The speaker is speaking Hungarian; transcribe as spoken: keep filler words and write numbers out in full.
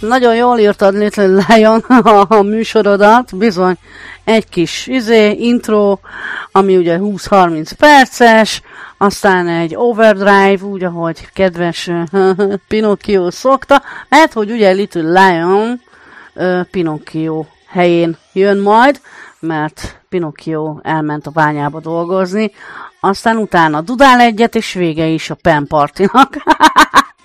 Nagyon jól írtad, Little Lion, a műsorodat, bizony egy kis izé, intro, ami ugye húsz-harminc perces, aztán egy overdrive, úgy, ahogy kedves Pinocchio szokta, mert hogy ugye Little Lion Pinocchio helyén jön majd, mert Pinocchio elment a bányába dolgozni, aztán utána dudál egyet, és vége is a Pen Partinak.